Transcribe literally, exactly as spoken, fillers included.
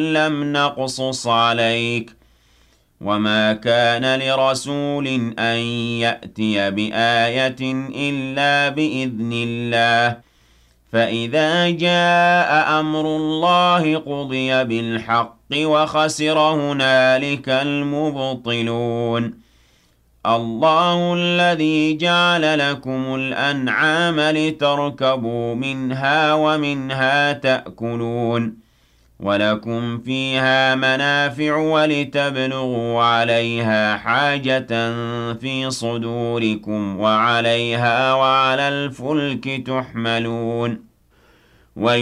لَّمْ نَقْصُصْ عَلَيْكَ ۗ وَمَا كَانَ لِرَسُولٍ أَن يَأْتِيَ بِآيَةٍ إِلَّا بِإِذْنِ اللَّهِ ۚ فَإِذَا جَاءَ أَمْرُ اللَّهِ قُضِيَ بِالْحَقِّ وَخَسِرَ هُنَالِكَ الْمُبْطِلُونَ اللَّهُ الَّذِي جَعَلَ لَكُمُ الْأَنْعَامَ لِتَرْكَبُوا مِنْهَا وَمِنْهَا تَأْكُلُونَ وَلَكُمْ فِيهَا مَنَافِعُ وَلِتَبْلُغُوا عَلَيْهَا حَاجَةً فِي صُدُورِكُمْ وَعَلَيْهَا وَعَلَى الْفُلْكِ تُحْمَلُونَ